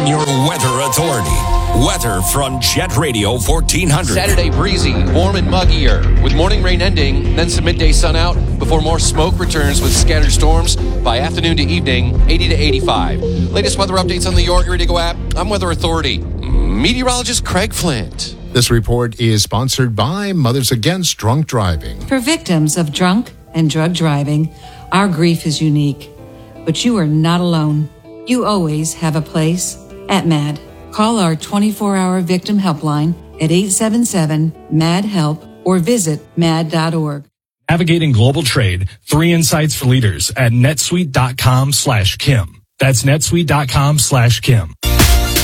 I'm your weather authority. Weather from Jet Radio 1400. Saturday breezy, warm and muggier, with morning rain ending, then some midday sun out before more smoke returns with scattered storms by afternoon to evening, 80 to 85. Latest weather updates on the Your Area to Go app. I'm Weather Authority meteorologist Craig Flint. This report is sponsored by Mothers Against Drunk Driving. For victims of drunk and drug driving, our grief is unique, but you are not alone. You always have a place at MAD. Call our 24-hour victim helpline at 877-MAD-HELP or visit mad.org. Navigating global trade, 3 insights for leaders at netsuite.com/Kim. That's netsuite.com/Kim.